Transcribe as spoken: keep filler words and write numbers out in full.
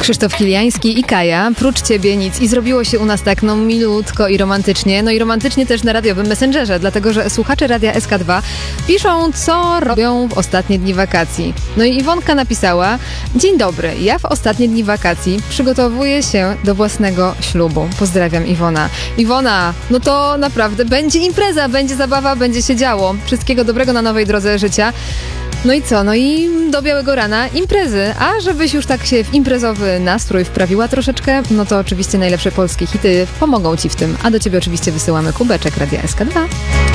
Krzysztof Kiliański i Kaja. Prócz ciebie nic. I zrobiło się u nas tak no milutko i romantycznie. No i romantycznie też na radiowym Messengerze, dlatego że słuchacze Radia S K dwa piszą, co robią w ostatnie dni wakacji. No i Iwonka napisała: dzień dobry, ja w ostatnie dni wakacji przygotowuję się do własnego ślubu. Pozdrawiam, Iwona. Iwona, no to naprawdę będzie impreza, będzie zabawa, będzie się działo. Wszystkiego dobrego na nowej drodze życia. No i co? No i do białego rana imprezy. A żebyś już tak się w imprezowy nastrój wprawiła troszeczkę, no to oczywiście najlepsze polskie hity pomogą ci w tym. A do ciebie oczywiście wysyłamy kubeczek Radia S K dwa.